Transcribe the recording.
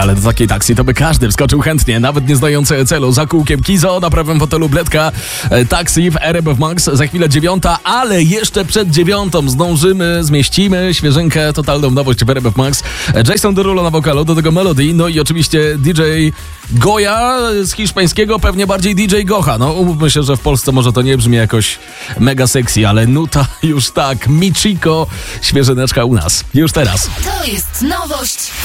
ale do takiej taksy to by każdy wskoczył chętnie, nawet nie znający celu. Za kółkiem Kizo, na prawym fotelu Bledka, taksi w RMF Max, za chwilę 9, ale jeszcze przed 9 zdążymy, zmieścimy świeżynkę, totalną nowość w RMF Max. Jason Derulo na wokalu, do tego Melody, no i oczywiście DJ Goja z hiszpańskiego, pewnie bardziej DJ Gocha. No umówmy się, że w Polsce może to nie brzmi jakoś mega sexy, ale nuta już tak, Michiko, świeżyneczka u nas, już teraz. To jest nowość